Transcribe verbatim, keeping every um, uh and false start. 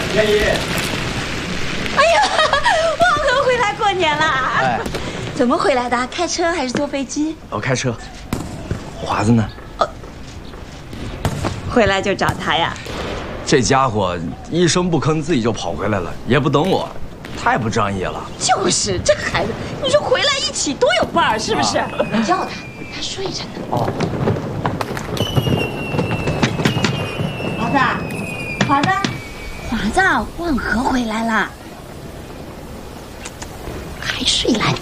愿意。 哎呀，旺和回来过年了。 哎， 怎么回来的？开车还是坐飞机？ 我开车。华子呢？ 哦，回来就找他呀。 这家伙一声不吭，自己就跑回来了，也不等我，太不仗义了。 就是这孩子，你说回来一起多有伴儿，是不是？ 啊、 我叫他，他睡着呢。 哦。 华子，华子，华子，万和回来了，还睡懒